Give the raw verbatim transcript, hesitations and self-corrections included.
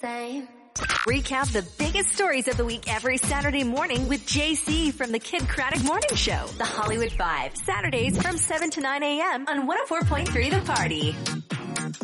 time. Recap the biggest stories of the week every Saturday morning with J C from the Kid Craddock Morning Show. The Hollywood Five. Saturdays from seven to nine a.m. on one oh four point three The Party.